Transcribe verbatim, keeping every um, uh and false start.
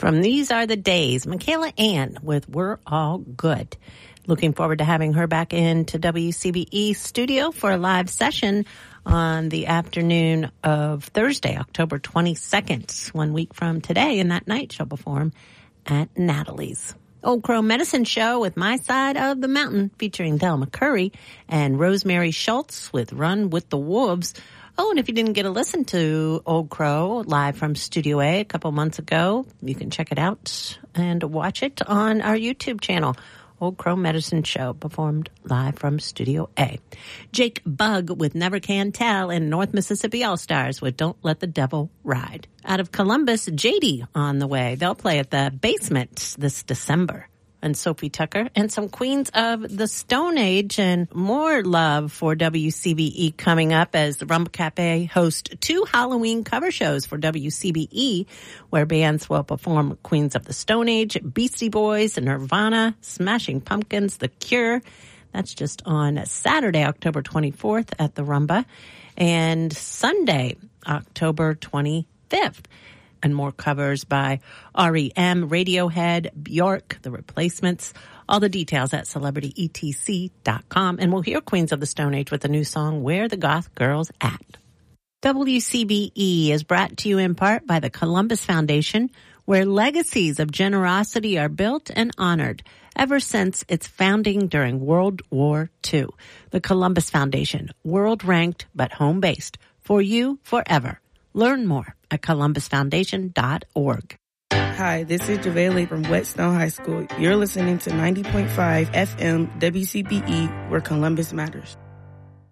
From These Are the Days, Michaela Ann with We're All Good. Looking forward to having her back into W C B E studio for a live session on the afternoon of Thursday, October twenty-second, one week from today. And that night she'll perform at Natalie's. Old Crow Medicine Show with My Side of the Mountain featuring Del McCurry and Rosemary Schultz with Run with the Wolves. Oh, and if you didn't get a listen to Old Crow live from Studio A a couple months ago, you can check it out and watch it on our YouTube channel. Old Crow Medicine Show performed live from Studio A. Jake Bugg with Never Can Tell and North Mississippi All-Stars with Don't Let the Devil Ride. Out of Columbus, J D on the way. They'll play at the Basement this December. And Sophie Tucker and some Queens of the Stone Age and more love for W C B E coming up as the Rumba Cafe hosts two Halloween cover shows for W C B E where bands will perform Queens of the Stone Age, Beastie Boys, Nirvana, Smashing Pumpkins, The Cure. That's just on Saturday, October twenty-fourth at the Rumba, and Sunday, October twenty-fifth. And more covers by R E M, Radiohead, Bjork, The Replacements. All the details at celebrity e t c dot com. And we'll hear Queens of the Stone Age with the new song, Where the Goth Girls At. W C B E is brought to you in part by the Columbus Foundation, where legacies of generosity are built and honored ever since its founding during World War Two. The Columbus Foundation, world-ranked but home-based. For you, forever. Learn more at columbus foundation dot org. Hi, this is JaVale from Whetstone High School. You're listening to ninety point five F M W C B E, where Columbus matters.